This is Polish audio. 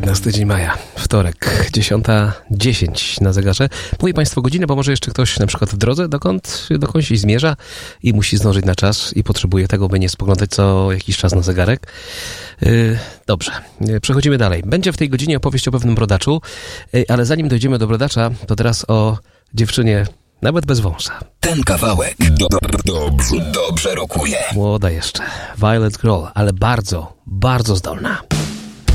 15 dzień maja, wtorek, 10:10 na zegarze. Mówi Państwo godzinę, bo może jeszcze ktoś na przykład w drodze dokądś zmierza i musi zdążyć na czas i potrzebuje tego, by nie spoglądać co jakiś czas na zegarek. Dobrze, przechodzimy dalej. Będzie w tej godzinie opowieść o pewnym brodaczu, ale zanim dojdziemy do brodacza, to teraz o dziewczynie nawet bez wąsa. Ten kawałek dobrze rokuje. Młoda jeszcze, Violet Girl, ale bardzo, bardzo zdolna.